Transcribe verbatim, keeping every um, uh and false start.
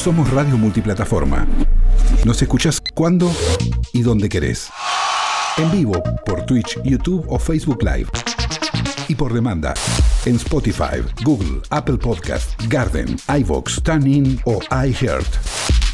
Somos radio multiplataforma. Nos escuchás cuando y donde querés. En vivo por Twitch, YouTube o Facebook Live. Y por demanda en Spotify, Google, Apple Podcast, Garden, iVoox, TuneIn o iHeart.